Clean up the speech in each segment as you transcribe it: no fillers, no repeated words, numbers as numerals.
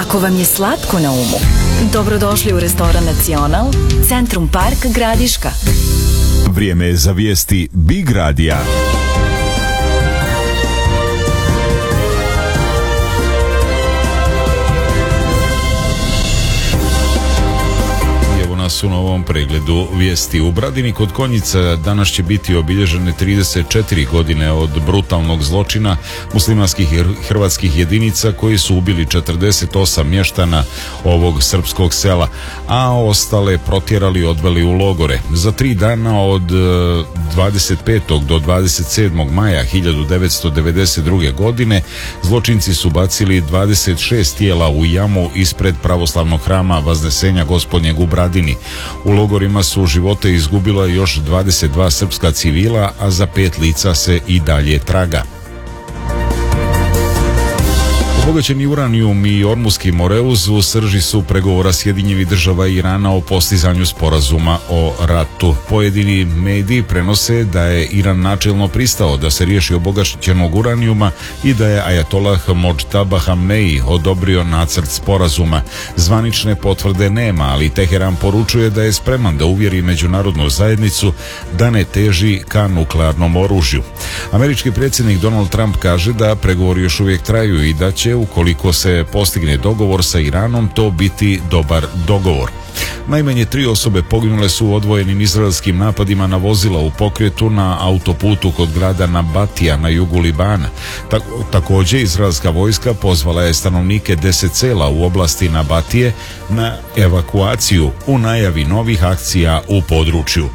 Ako vam je slatko na umu, dobrodošli u restoran Nacional, Centrum Park Gradiška. Vrijeme je za vijesti Big Radija. U novom pregledu vijesti. U Bradini kod Konjica danas će biti obilježene 34 godine od brutalnog zločina muslimanskih i hrvatskih jedinica koji su ubili 48 mještana ovog srpskog sela, a ostale protjerali i odveli u logore. Za 3 dana od 25. do 27. maja 1992. godine zločinci su bacili 26 tijela u jamu ispred pravoslavnog hrama Vaznesenja Gospodnjeg u Bradini. U logorima su živote izgubila još 22 srpska civila, a za 5 lica se i dalje traga. Obogaćeni uranijum i Ormuski Moreuz u srži su pregovora Sjedinjenih Država i Irana o postizanju sporazuma o ratu. Pojedini mediji prenose da je Iran načelno pristao da se riješi obogaćenog uranijuma i da je Ajatolah Modžtaba Hamneji odobrio nacrt sporazuma. Zvanične potvrde nema, ali Teheran poručuje da je spreman da uvjeri međunarodnu zajednicu da ne teži ka nuklearnom oružju. Američki predsjednik Donald Trump kaže da pregovori još uvijek traju i da će, ukoliko se postigne dogovor sa Iranom, to biti dobar dogovor. Najmanje 3 osobe poginule su u odvojenim izraelskim napadima na vozila u pokretu na autoputu kod grada Nabatija na jugu Libana. Također, izraelska vojska pozvala je stanovnike 10 sela u oblasti Nabatije na evakuaciju u najavi novih akcija u području.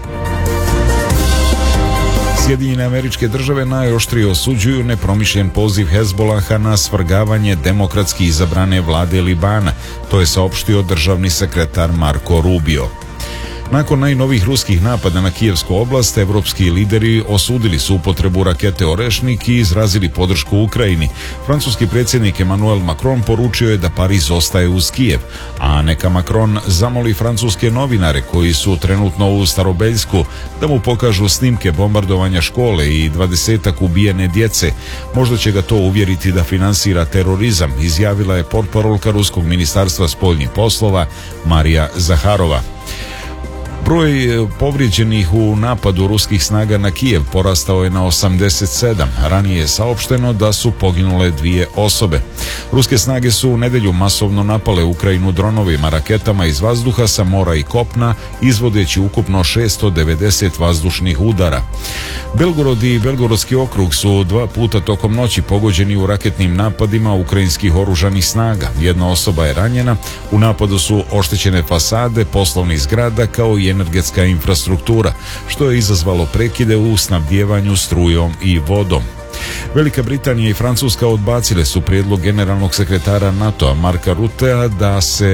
Sjedinjene Američke Države najoštrije osuđuju nepromišljen poziv Hezbolaha na svrgavanje demokratski izabrane vlade Libana. To je saopštio državni sekretar Marko Rubio. Nakon najnovih ruskih napada na Kijevsku oblast, evropski lideri osudili su upotrebu rakete Orešnik i izrazili podršku Ukrajini. Francuski predsjednik Emmanuel Macron poručio je da Pariz ostaje uz Kijev, a neka Macron zamoli francuske novinare koji su trenutno u Starobeljsku da mu pokažu snimke bombardovanja škole i 20 ubijene djece. Možda će ga to uvjeriti da finansira terorizam, izjavila je portparolka Ruskog ministarstva spoljnih poslova Marija Zaharova. Broj povrijeđenih u napadu ruskih snaga na Kijev porastao je na 87. Ranije je saopšteno da su poginule 2 osobe. Ruske snage su u nedjelju masovno napale Ukrajinu dronovima, raketama iz vazduha, sa mora i kopna, izvodeći ukupno 690 vazdušnih udara. Belgorod i Belgorodski okrug su 2 puta tokom noći pogođeni u raketnim napadima ukrajinskih oružanih snaga. 1 osoba je ranjena. U napadu su oštećene fasade poslovnih zgrada kao i energetska infrastruktura, što je izazvalo prekide u snabdijevanju strujom i vodom. Velika Britanija i Francuska odbacile su prijedlog generalnog sekretara NATO-a Marka Ruttea da se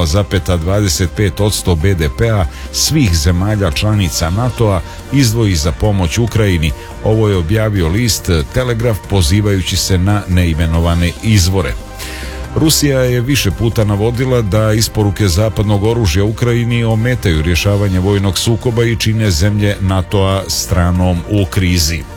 0,25% BDP-a svih zemalja članica NATO-a izdvoji za pomoć Ukrajini. Ovo je objavio list Telegraf pozivajući se na neimenovane izvore. Rusija je više puta navodila da isporuke zapadnog oružja Ukrajini ometaju rješavanje vojnog sukoba i čine zemlje NATO-a stranom u krizi.